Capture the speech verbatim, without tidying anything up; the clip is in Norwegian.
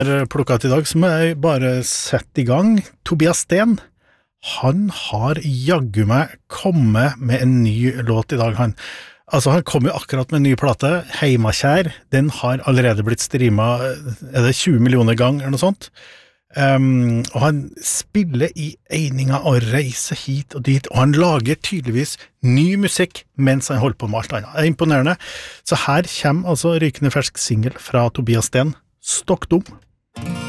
plukket i dag, som jeg bare sett i gang. Tobias Sten, han har jaggu meg kommet med en ny låt i dag. Han, altså han kom jo akkurat med en ny plate, Heimakjær. Den har allerede blitt streamet, er det tjue millioner gang eller noe sånt? Um, og han spiller i Eininga og reiser hit og dit, og han lager tydeligvis ny musikk mens han holder på med alt annet. Det er imponerende. Så her kommer altså rykende fersk single fra Tobias Sten, Stokk dum.